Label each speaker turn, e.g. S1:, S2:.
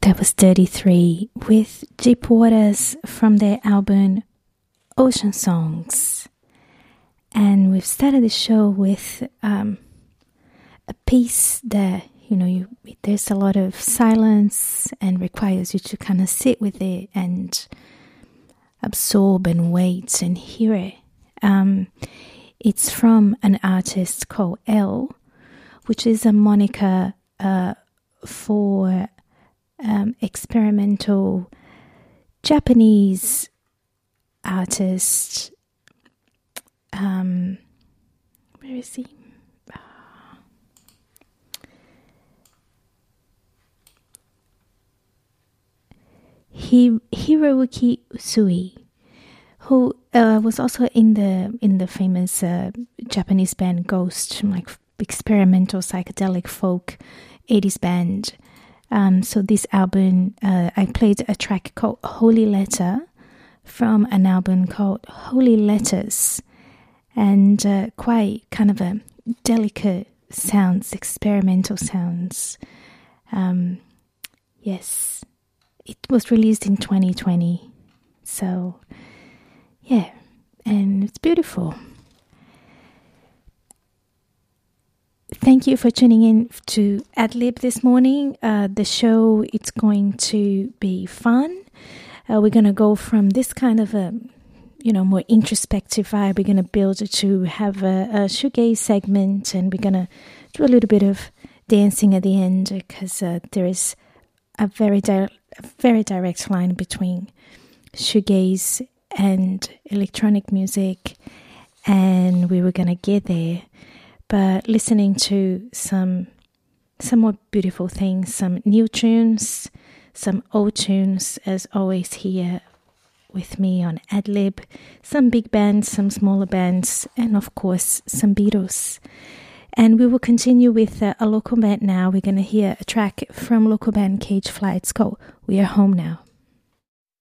S1: That was 33 with Deep Waters from their album Ocean Songs. And we've started the show with a piece that, there's a lot of silence and requires you to kind of sit with it and absorb and wait and hear it. It's from an artist called L, which is a moniker for experimental Japanese artist. Where is he? Hiroyuki Usui, who was also in the famous Japanese band Ghost, like experimental psychedelic folk 80s band. So this album, I played a track called Holy Letter from an album called Holy Letters, and quite kind of a delicate sounds, experimental sounds. Yes, it was released in 2020. So, yeah, and it's beautiful. Thank you for tuning in to Adlib this morning. The show, it's going to be fun. We're going to go from this kind of a, more introspective vibe. We're going to build to have a shoegaze segment, and we're going to do a little bit of dancing at the end, because there is a very direct line between shoegaze and electronic music, and we were going to get there. But listening to some more beautiful things, some new tunes, some old tunes, as always here with me on Adlib, some big bands, some smaller bands, and of course some Beatles. And we will continue with a local band now. We're going to hear a track from local band Cage Fly. It's called We Are Home Now.